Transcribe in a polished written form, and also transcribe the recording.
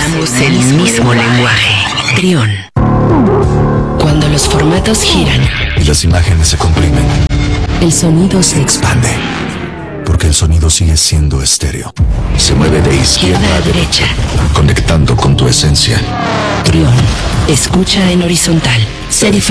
Hablamos el mismo lenguaje. Trión. Cuando los formatos giran y las imágenes se comprimen, el sonido se expande. Porque el sonido sigue siendo estéreo. Se mueve de izquierda a derecha, conectando con tu esencia. Trión. Escucha en horizontal. Sé diferente.